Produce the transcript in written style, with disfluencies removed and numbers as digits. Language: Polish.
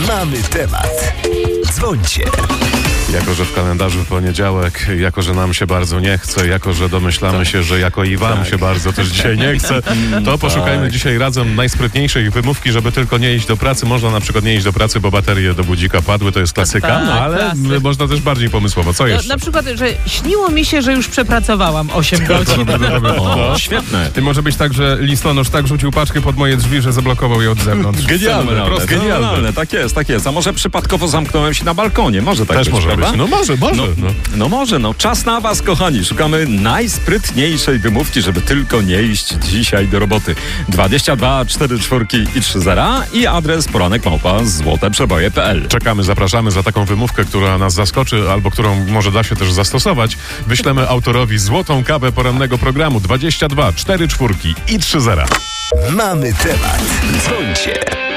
Mamy temat. Dzwońcie. Jako że w kalendarzu poniedziałek, jako że nam się bardzo nie chce, jako że domyślamy się, że jako i wam się bardzo też dzisiaj nie chce, to poszukajmy dzisiaj razem najsprytniejszej wymówki, żeby tylko nie iść do pracy. Można na przykład nie iść do pracy, bo baterie do budzika padły, to jest klasyka, ale klasyk. można też bardziej pomysłowo. Co jeszcze? Na przykład, że śniło mi się, że już przepracowałam 8 godzin. O, świetne. Ty może być tak, że listonosz tak rzucił paczkę pod moje drzwi, że zablokował je od zewnątrz. Genialne, prosto genialne. Fenomenalne, Tak jest. A może przypadkowo zamknąłem się na balkonie? Może tak Też być, może być. prawda? No może. No może. Czas na was, kochani. Szukamy najsprytniejszej wymówki, żeby tylko nie iść dzisiaj do roboty. 22 44 i 30 i adres poranek@złoteprzeboje.pl. Czekamy, zapraszamy za taką wymówkę, która nas zaskoczy, albo którą może da się też zastosować. Wyślemy autorowi złotą kawę porannego programu 22 44 i 30. Mamy temat. Dzwońcie.